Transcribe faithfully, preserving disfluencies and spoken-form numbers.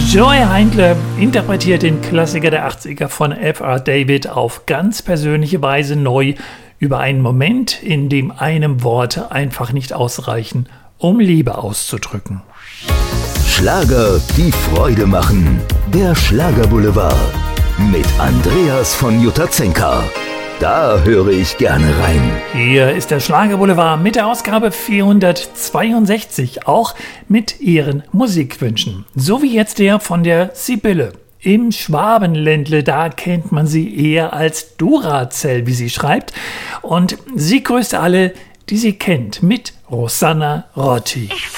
Joey Heindle interpretiert den Klassiker der achtziger von F R David auf ganz persönliche Weise neu über einen Moment, in dem einem Worte einfach nicht ausreichen, um Liebe auszudrücken. Schlager, die Freude machen. Der Schlagerboulevard mit Andreas von Jutazenka. Da höre ich gerne rein. Hier ist der Schlagerboulevard mit der Ausgabe vierhundertzweiundsechzig, auch mit Ihren Musikwünschen. So wie jetzt der von der Sibylle. Im Schwabenländle, da kennt man sie eher als Duracell, wie sie schreibt. Und sie grüßt alle, die sie kennt, mit Rosanna Rotti.